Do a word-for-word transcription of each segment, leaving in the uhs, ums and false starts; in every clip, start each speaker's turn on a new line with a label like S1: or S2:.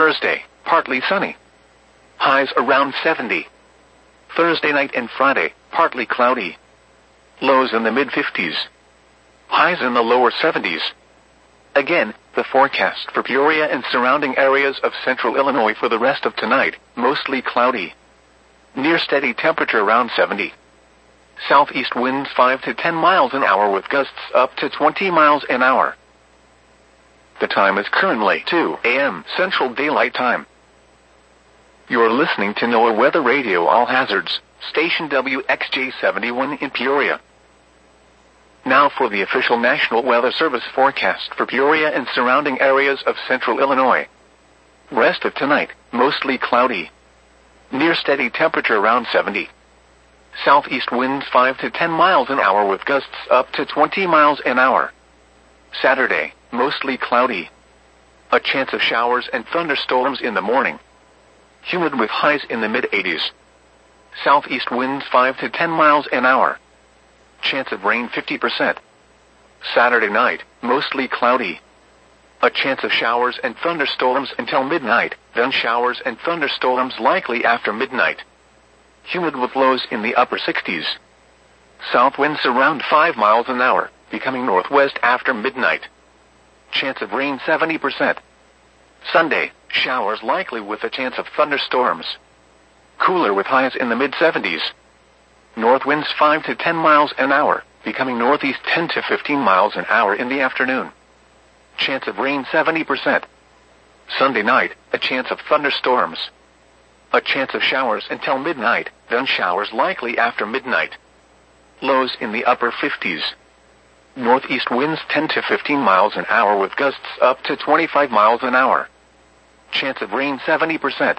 S1: Thursday, partly sunny. Highs around seventy. Thursday night and Friday, partly cloudy. Lows in the mid-fifties. Highs in the lower seventies. Again, the forecast for Peoria and surrounding areas of central Illinois for the rest of tonight, mostly cloudy. Near steady temperature around seventy. Southeast winds five to ten miles an hour with gusts up to twenty miles an hour. The time is currently two a m Central Daylight Time. You're listening to NOAA Weather Radio All Hazards, station W X J seventy-one in Peoria. Now for the official National Weather Service forecast for Peoria and surrounding areas of central Illinois. Rest of tonight, mostly cloudy. Near steady temperature around seventy. Southeast winds five to ten miles an hour with gusts up to twenty miles an hour. Saturday, mostly cloudy. A chance of showers and thunderstorms in the morning. Humid with highs in the mid-eighties. Southeast winds five to ten miles an hour. Chance of rain fifty percent. Saturday night, mostly cloudy. A chance of showers and thunderstorms until midnight, then showers and thunderstorms likely after midnight. Humid with lows in the upper sixties. South winds around five miles an hour, becoming northwest after midnight. Chance of rain seventy percent. Sunday, showers likely with a chance of thunderstorms. Cooler with highs in the mid-seventies. North winds five to ten miles an hour, becoming northeast ten to fifteen miles an hour in the afternoon. Chance of rain seventy percent. Sunday night, a chance of thunderstorms. A chance of showers until midnight, then showers likely after midnight. Lows in the upper fifties. Northeast winds ten to fifteen miles an hour with gusts up to twenty-five miles an hour. Chance of rain seventy percent.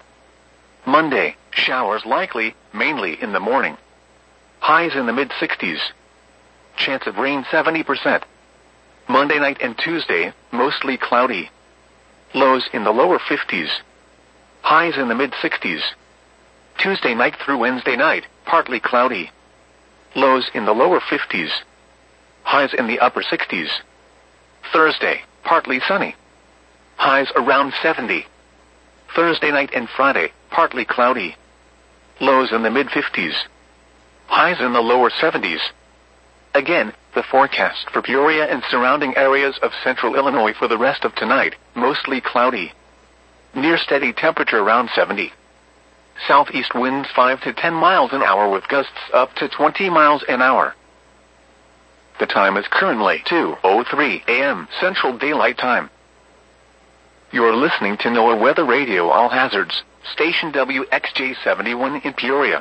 S1: Monday, showers likely, mainly in the morning. Highs in the mid-sixties. Chance of rain seventy percent. Monday night and Tuesday, mostly cloudy. Lows in the lower fifties. Highs in the mid-sixties. Tuesday night through Wednesday night, partly cloudy. Lows in the lower fifties. Highs in the upper sixties. Thursday, partly sunny. Highs around seventy. Thursday night and Friday, partly cloudy. Lows in the mid-fifties. Highs in the lower seventies. Again, the forecast for Peoria and surrounding areas of central Illinois for the rest of tonight, mostly cloudy. Near steady temperature around seventy. Southeast winds five to ten miles an hour with gusts up to twenty miles an hour. The time is currently two oh three a m Central Daylight Time. You're listening to NOAA Weather Radio All Hazards, station W X J seventy-one in Peoria.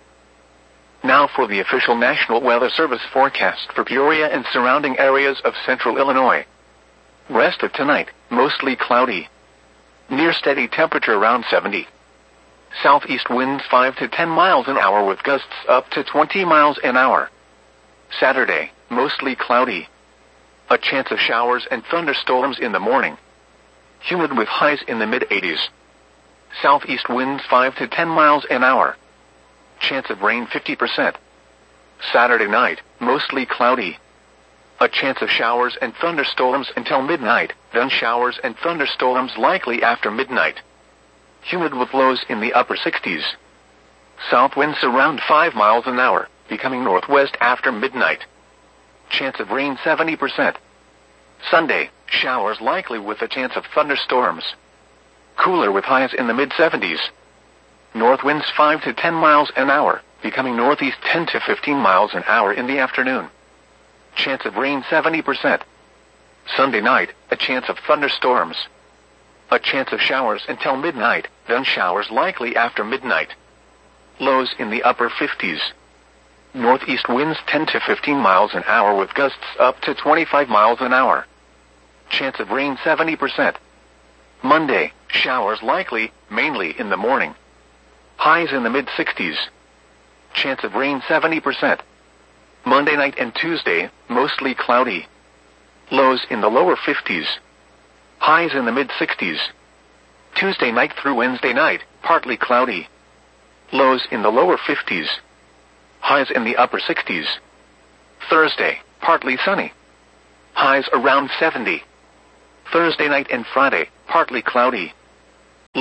S1: Now for the official National Weather Service forecast for Peoria and surrounding areas of central Illinois. Rest of tonight, mostly cloudy. Near steady temperature around seventy. Southeast winds five to ten miles an hour with gusts up to twenty miles an hour. Saturday, mostly cloudy. A chance of showers and thunderstorms in the morning. Humid with highs in the mid-eighties. Southeast winds five to ten miles an hour. Chance of rain fifty percent. Saturday night, mostly cloudy. A chance of showers and thunderstorms until midnight, then showers and thunderstorms likely after midnight. Humid with lows in the upper sixties. South winds around five miles an hour, becoming northwest after midnight. Chance of rain seventy percent. Sunday, showers likely with a chance of thunderstorms. Cooler with highs in the mid-seventies. North winds five to ten miles an hour, becoming northeast ten to fifteen miles an hour in the afternoon. Chance of rain seventy percent. Sunday night, a chance of thunderstorms. A chance of showers until midnight, then showers likely after midnight. Lows in the upper fifties. Northeast winds ten to fifteen miles an hour with gusts up to twenty-five miles an hour. Chance of rain seventy percent. Monday, showers likely, mainly in the morning. Highs in the mid-sixties. Chance of rain seventy percent. Monday night and Tuesday, mostly cloudy. Lows in the lower fifties. Highs in the mid-sixties. Tuesday night through Wednesday night, partly cloudy. Lows in the lower fifties. Highs in the upper sixties. Thursday, partly sunny. Highs around seventy. Thursday night and Friday, partly cloudy.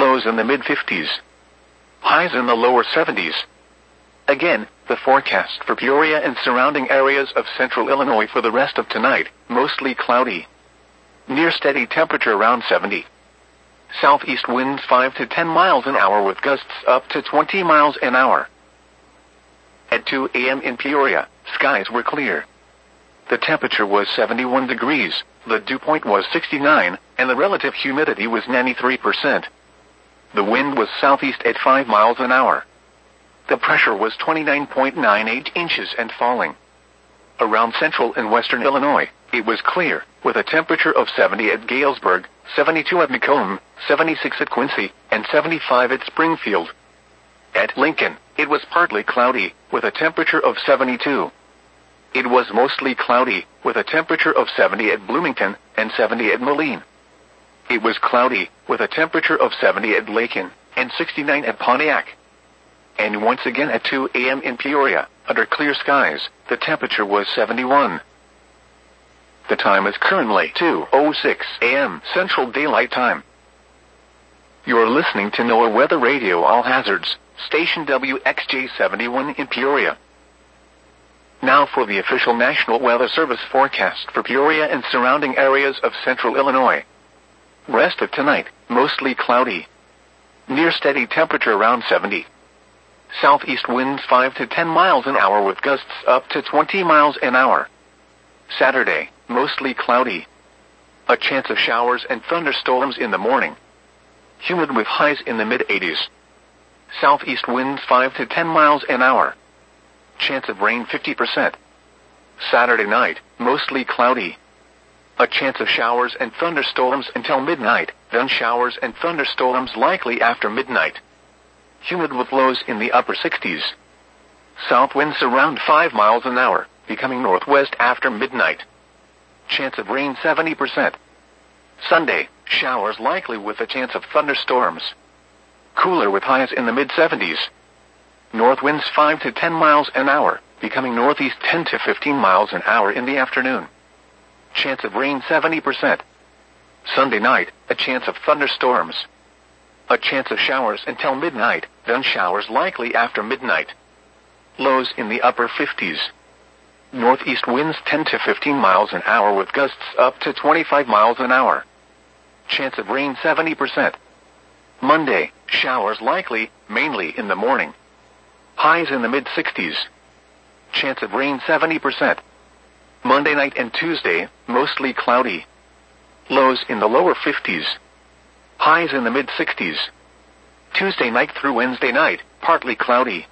S1: Lows in the mid fifties. Highs in the lower seventies. Again, the forecast for Peoria and surrounding areas of central Illinois for the rest of tonight, mostly cloudy. Near steady temperature around seventy. Southeast winds five to ten miles an hour with gusts up to twenty miles an hour. At two a.m. in Peoria, skies were clear. The temperature was seventy-one degrees, the dew point was sixty-nine, and the relative humidity was ninety-three percent. The wind was southeast at five miles an hour. The pressure was twenty-nine point nine eight inches and falling. Around central and western Illinois, it was clear, with a temperature of seventy at Galesburg, seventy-two at Macomb, seventy-six at Quincy, and seventy-five at Springfield. At Lincoln, it was partly cloudy, with a temperature of seventy-two. It was mostly cloudy, with a temperature of seventy at Bloomington, and seventy at Moline. It was cloudy, with a temperature of seventy at Lakin, and sixty-nine at Pontiac. And once again at two a.m. in Peoria, under clear skies, the temperature was seventy-one. The time is currently two oh six a.m. Central Daylight Time. You're listening to NOAA Weather Radio All Hazards, station W X J seventy-one in Peoria. Now for the official National Weather Service forecast for Peoria and surrounding areas of central Illinois. Rest of tonight, mostly cloudy. Near steady temperature around seventy. Southeast winds five to ten miles an hour with gusts up to twenty miles an hour. Saturday, mostly cloudy. A chance of showers and thunderstorms in the morning. Humid with highs in the mid eighties. Southeast winds five to ten miles an hour. Chance of rain fifty percent. Saturday night, mostly cloudy. A chance of showers and thunderstorms until midnight, then showers and thunderstorms likely after midnight. Humid with lows in the upper sixties. South winds around five miles an hour, becoming northwest after midnight. Chance of rain seventy percent. Sunday, showers likely with a chance of thunderstorms. Cooler with highs in the mid seventies. North winds five to ten miles an hour, becoming northeast ten to fifteen miles an hour in the afternoon. Chance of rain seventy percent. Sunday night, a chance of thunderstorms. A chance of showers until midnight, then showers likely after midnight. Lows in the upper fifties. Northeast winds ten to fifteen miles an hour with gusts up to twenty-five miles an hour. Chance of rain seventy percent. Monday, showers likely, mainly in the morning. Highs in the mid sixties. Chance of rain seventy percent. Monday night and Tuesday, mostly cloudy. Lows in the lower fifties. Highs in the mid sixties. Tuesday night through Wednesday night, partly cloudy.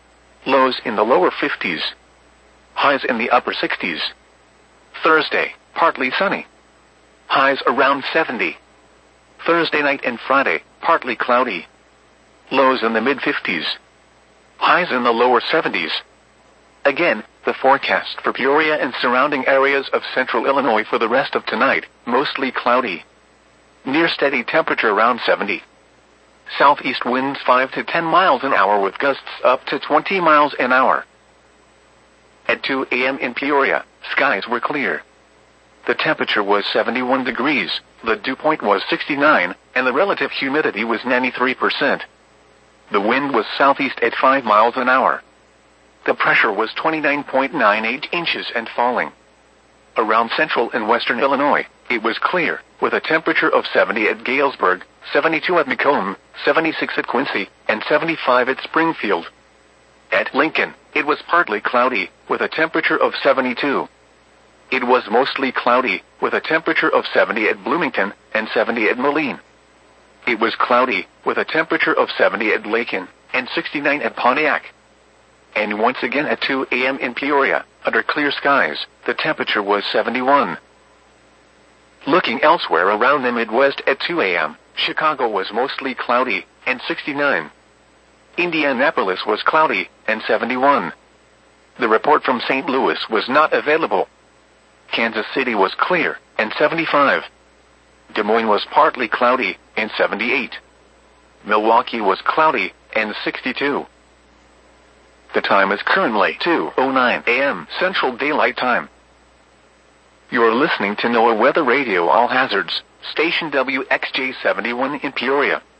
S1: Lows in the lower fifties. Highs in the upper sixties. Thursday, partly sunny. Highs around seventy. Thursday night and Friday, partly cloudy. Lows in the mid fifties. Highs in the lower seventies. Again, the forecast for Peoria and surrounding areas of central Illinois for the rest of tonight, mostly cloudy. Near steady temperature around seventy. Southeast winds five to ten miles an hour with gusts up to twenty miles an hour. At two a.m. in Peoria, skies were clear. The temperature was seventy-one degrees, the dew point was sixty-nine, and the relative humidity was ninety-three percent. The wind was southeast at five miles an hour. The pressure was twenty-nine point nine eight inches and falling. Around central and western Illinois, it was clear, with a temperature of seventy at Galesburg, seventy-two at Macomb, seventy-six at Quincy, and seventy-five at Springfield. At Lincoln, it was partly cloudy, with a temperature of seventy-two. It was mostly cloudy, with a temperature of seventy at Bloomington, and seventy at Moline. It was cloudy, with a temperature of seventy at Lakin, and sixty-nine at Pontiac. And once again at two a.m. in Peoria, under clear skies, the temperature was seventy-one. Looking elsewhere around the Midwest at two a.m., Chicago was mostly cloudy, and sixty-nine. Indianapolis was cloudy, and seventy-one. The report from Saint Louis was not available. Kansas City was clear, and seventy-five. Des Moines was partly cloudy, and seventy-eight. Milwaukee was cloudy, and sixty-two. The time is currently two oh nine a.m. Central Daylight Time. You're listening to NOAA Weather Radio All Hazards, station W X J seventy-one in Peoria.